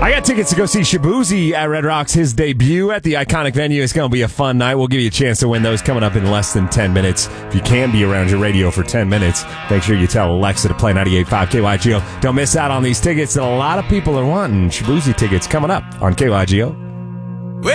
I got tickets to go see Shabuzi at Red Rocks, his debut at the iconic venue. It's going to be a fun night. We'll give you a chance to win those coming up in less than 10 minutes. If you can be around your radio for 10 minutes, make sure you tell Alexa to play 98.5 KYGO. Don't miss out on these tickets that a lot of people are wanting. Shabuzi tickets coming up on KYGO.